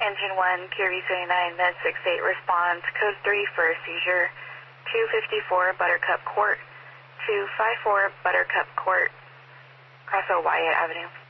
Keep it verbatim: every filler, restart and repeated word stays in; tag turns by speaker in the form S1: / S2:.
S1: Engine one, Q R V seventy-nine, Med six eight responds, code three for seizure, two fifty-four Buttercup Court, two fifty-four Buttercup Court, Crossville Wyatt Avenue.